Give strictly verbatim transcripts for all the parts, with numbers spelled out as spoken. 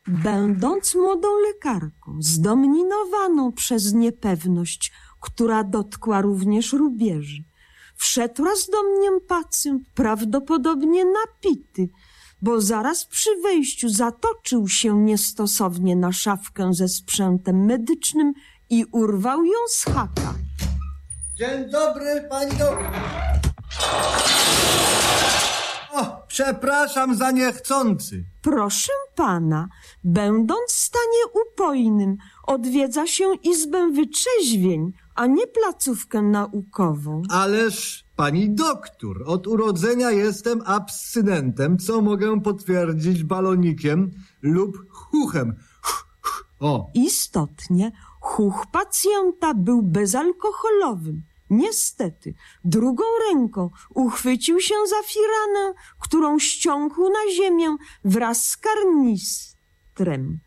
Będąc młodą lekarką, zdominowaną przez niepewność, która dotkła również rubieży, wszedł raz do mnie pacjent, prawdopodobnie napity, bo zaraz przy wejściu zatoczył się niestosownie na szafkę ze sprzętem medycznym i urwał ją z haka. Dzień dobry, pani doktor. O, przepraszam za niechcący. Proszę pana, będąc w stanie upojnym, odwiedza się izbę wytrzeźwień, a nie placówkę naukową. Ależ, pani doktor, od urodzenia jestem abstynentem, co mogę potwierdzić balonikiem lub chuchem. O. Istotnie, chuch pacjenta był bezalkoholowym. Niestety, drugą ręką uchwycił się za firanę, którą ściągnął na ziemię wraz z karnistrem.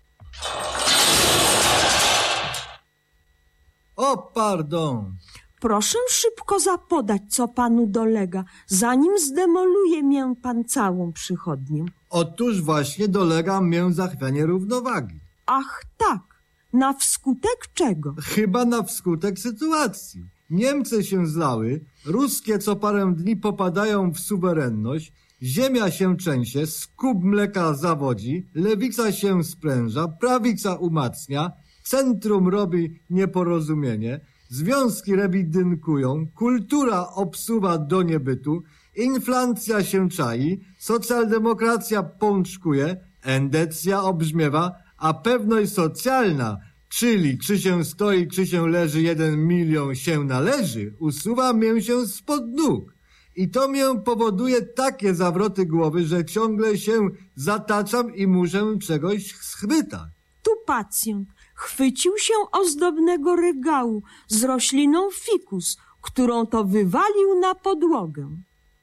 O, pardon. Proszę szybko zapodać, co panu dolega, zanim zdemoluje mię pan całą przychodnię. Otóż właśnie dolega mię zachwianie równowagi. Ach tak, na wskutek czego? Chyba na wskutek sytuacji. Niemcy się zlały, ruskie co parę dni popadają w suwerenność, ziemia się trzęsie, skup mleka zawodzi, lewica się spręża, prawica umacnia, centrum robi nieporozumienie, związki rewidynkują, kultura obsuwa do niebytu, inflacja się czai, socjaldemokracja pączkuje, endecja obrzmiewa, a pewność socjalna, czyli czy się stoi, czy się leży, jeden milion się należy, usuwa mię się spod nóg. I to mię powoduje takie zawroty głowy, że ciągle się zataczam i muszę czegoś schwytać. Tu pacjent chwycił się ozdobnego regału z rośliną fikus, którą to wywalił na podłogę.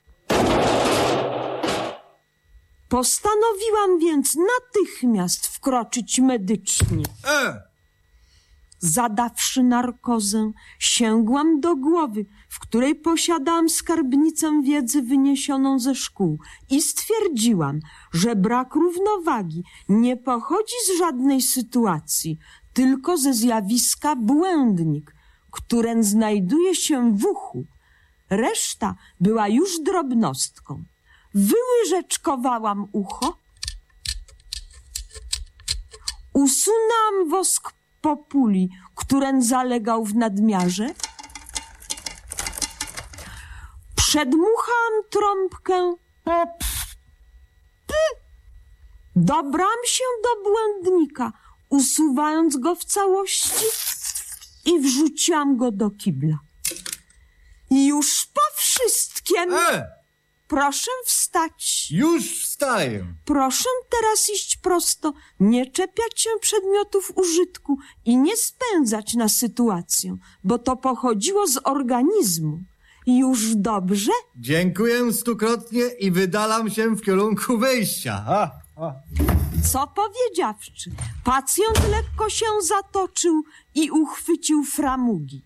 Postanowiłam więc natychmiast wkroczyć medycznie. E! Zadawszy narkozę, sięgłam do głowy, w której posiadałam skarbnicę wiedzy wyniesioną ze szkół i stwierdziłam, że brak równowagi nie pochodzi z żadnej sytuacji, tylko ze zjawiska błędnik, które znajduje się w uchu. Reszta była już drobnostką. Wyłyżeczkowałam ucho, usunęłam wosk populi, któren zalegał w nadmiarze, przedmuchałam trąbkę, dobrałam się do błędnika, usuwając go w całości i wrzuciłam go do kibla. I już po wszystkim... E! Proszę wstać. Już wstaję. Proszę teraz iść prosto, nie czepiać się przedmiotów użytku i nie spędzać na sytuację, bo to pochodziło z organizmu. Już dobrze? Dziękuję stukrotnie i wydalam się w kierunku wyjścia. Ha, ha. Co powiedziawszy, pacjent lekko się zatoczył i uchwycił framugi.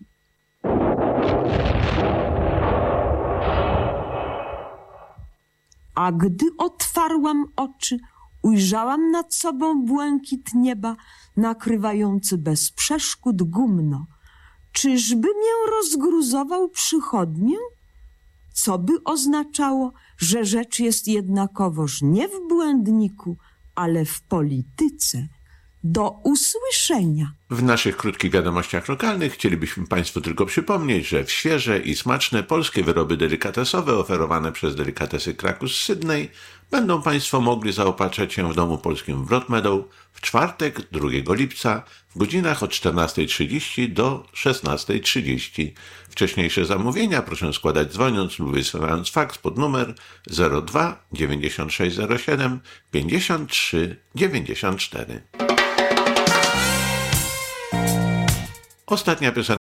A gdy otwarłam oczy, ujrzałam nad sobą błękit nieba, nakrywający bez przeszkód gumno. Czyżby mię rozgruzował przychodnię? Co by oznaczało, że rzecz jest jednakowoż nie w błędniku, ale w polityce. Do usłyszenia. W naszych krótkich wiadomościach lokalnych chcielibyśmy Państwu tylko przypomnieć, że w świeże i smaczne polskie wyroby delikatesowe oferowane przez Delikatesy Krakus Sydney będą Państwo mogli zaopatrzeć się w Domu Polskim w Broadmeadow w czwartek, drugiego lipca w godzinach od czternastej trzydzieści do szesnastej trzydzieści. Wcześniejsze zamówienia proszę składać dzwoniąc lub wysyłając faks pod numer zero dwa dziewięćdziesiąt sześć zero siedem pięćdziesiąt trzy dziewięćdziesiąt cztery. Ostatnia piosenka